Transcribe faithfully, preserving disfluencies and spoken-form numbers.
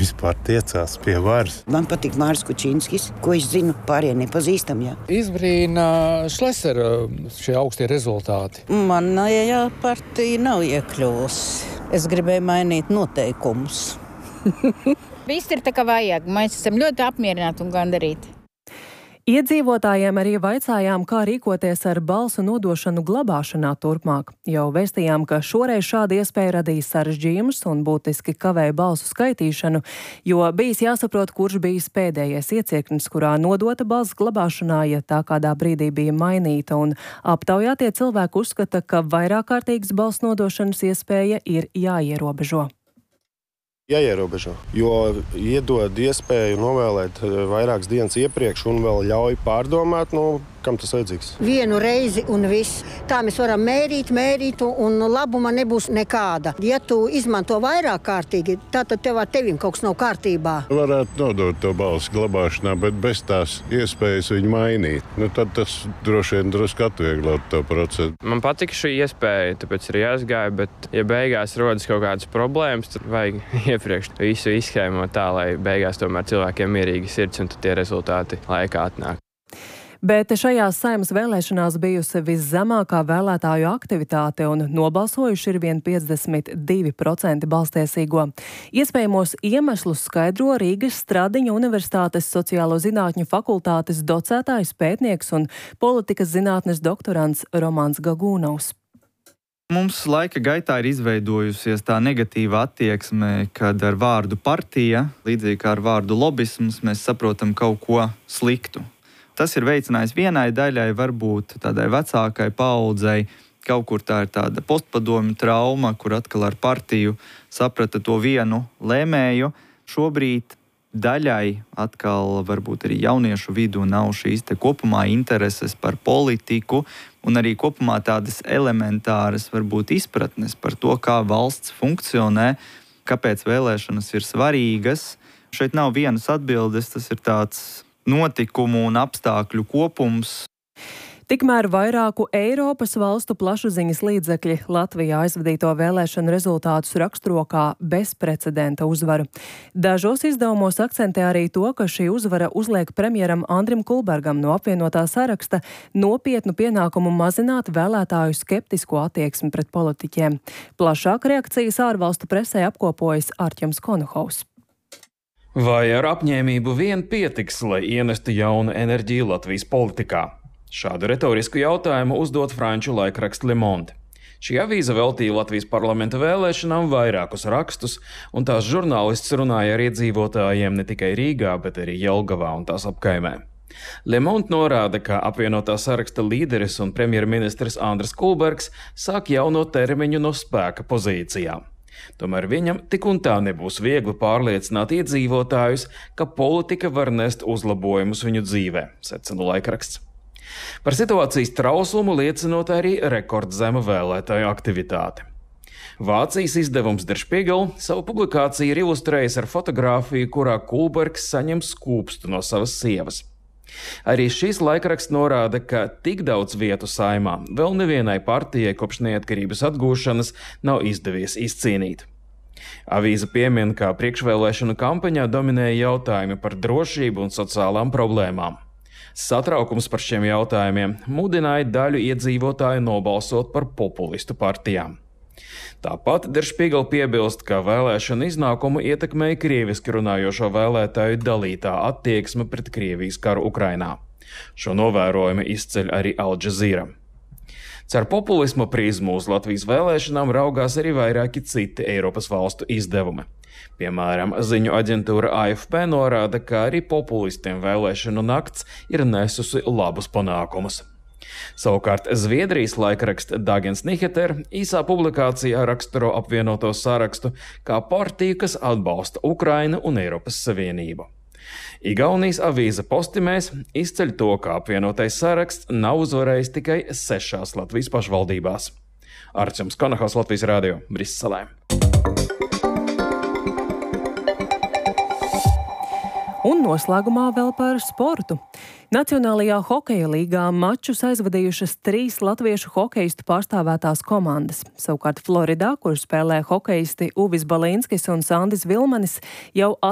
vispār tiecās pie varas. Man patīk Māris Kučinskis, ko es zinu, pārējie nepazīstam. Jā. Izbrīna Šlesera šie augstie rezultāti. Manējā partija nav iekļuvusi. Es gribēju mainīt noteikumus. Viss ir tā kā vajag. Mēs esam ļoti apmierināti un gandarīti. Iedzīvotājiem arī vaicājām, kā rīkoties ar balsu nodošanu glabāšanā turpmāk. Jau vēstījām, ka šoreiz šāda iespēja radīs sarežģījumus un būtiski kavēja balsu skaitīšanu, jo bijis jāsaprot, kurš bijis pēdējais iecirknis, kurā nodota balss glabāšanā, ja tā kādā brīdī bija mainīta, un aptaujātie cilvēki uzskata, ka vairāk kārtīgas balsu nodošanas iespēja ir jāierobežo. Jāierobežo, jo iedod iespēju novēlēt vairākas dienas iepriekš un vēl ļauj pārdomāt, nu, kam tas vajadzīgs. Vienu reizi un viss. Tā mēs varam mērīt, mērīt un labuma nebūs nekāda. Ja tu izmanto vairāk kārtīgi, tad tev ar tevim kaut kas nav kārtībā. Varētu nodot to balsu glabāšanā, bet bez tās iespējas viņu mainīt. Nu, tad tas droši vien drusku atvieglot to procesu. Man patika šī iespēja, tāpēc arī aizgāju, bet ja beigās rodas kaut kādas problēmas, tad vajag iepriekš visu izskēmot tā, lai beigās tomēr cilvēkiem mierīgi sirds un tad tie rezultāti laikā atnāk. Bet šajās Saeimas vēlēšanās bijusi viszemākā vēlētāju aktivitāte un nobalsojuši ir vien piecdesmit divi procenti balstiesīgo. Iespējamos iemeslus skaidro Rīgas Stradiņa Universitātes sociālo zinātņu fakultātes docētājs, pētnieks un politikas zinātnes doktorants Romans Gagūnovs. Mums laika gaitā ir izveidojusies tā negatīva attieksme, kad ar vārdu partija, līdzīgi kā ar vārdu lobisms, mēs saprotam kaut ko sliktu. Tas ir veicinājis vienai daļai, varbūt tādai vecākai paaudzei. Kaut kur tā ir tāda postpadomju trauma, kur atkal ar partiju saprata to vienu lēmēju. Šobrīd daļai atkal varbūt arī jauniešu vidū nav šīs te kopumā intereses par politiku un arī kopumā tādas elementāras varbūt izpratnes par to, kā valsts funkcionē, kāpēc vēlēšanas ir svarīgas. Šeit nav vienas atbildes, tas ir tāds notikumu un apstākļu kopums. Tikmēr vairāku Eiropas valstu plašsaziņas līdzekļi Latvijā aizvadīto vēlēšanu rezultātus raksturo kā bezprecedenta uzvaru. Dažos izdevumos akcentē arī to, ka šī uzvara uzliek premjeram Andrim Kulbergam no apvienotā saraksta nopietnu pienākumu mazināt vēlētāju skeptisko attieksmi pret politiķiem. Plašāk reakcijas ārvalstu presē apkopojas Arķems Konuhovs. Vai ar apņēmību vien pietiks, lai ienestu jaunu enerģiju Latvijas politikā? Šādu retorisku jautājumu uzdot franču laikraksts Le Monde. Šī avīze veltīja Latvijas parlamenta vēlēšanām vairākus rakstus, un tās žurnālists runāja ar iedzīvotājiem ne tikai Rīgā, bet arī Jelgavā un tās apkaimē. Le Monde norāda, ka apvienotā saraksta līderis un premjerministrs Andris Kulbergs sāk jauno termiņu no spēka pozīcijām. Tomēr viņam tik un tā nebūs viegli pārliecināt iedzīvotājus, ka politika var nest uzlabojumus viņu dzīvē, secina laikraksts. Par situācijas trauslumu liecinot arī rekordzema vēlētāju aktivitāte. Vācijas izdevums Der Spiegel savu publikāciju ir ilustrējis ar fotogrāfiju, kurā Kulbergs saņem skūpstu no savas sievas. Arī šīs laikraksts norāda, ka tik daudz vietu Saeimā vēl nevienai partijai kopš neatkarības atgūšanas nav izdevies izcīnīt. Avīze piemin, ka priekšvēlēšanu kampaņā dominēja jautājumi par drošību un sociālām problēmām. Satraukums par šiem jautājumiem mudināja daļu iedzīvotāju nobalsot par populistu partijām. Tāpat Der Spiegel piebilst, ka vēlēšanu iznākumu ietekmēja krieviski runājošo vēlētāju dalītā attieksme pret Krievijas karu Ukrainā. Šo novērojumu izceļ arī Al Jazeera. Caur populisma prizmu uz Latvijas vēlēšanām raugās arī vairāki citi Eiropas valstu izdevumi. Piemēram, ziņu aģentūra A F P norāda, ka arī populistiem vēlēšanu nakts ir nesusi labus panākumus. Savukārt Zviedrijas laikraksts Dagens Nyheter īsā publikācijā raksturo apvienoto sarakstu kā partiju, kas atbalsta Ukrainu un Eiropas Savienību. Igaunijas avīze Postimēs izceļ to, ka apvienotais saraksts nav uzvarējis tikai sešās Latvijas pašvaldībās. Arķems Konuhovs, Latvijas radio, Briselē. Un noslēgumā vēl par sportu. Nacionālajā hokeja līgā mačus aizvadījušas trīs latviešu hokeistu pārstāvētās komandas. Savukārt Floridā, kur spēlē hokeisti Uvis Balīnskis un Sandis Vilmanis, jau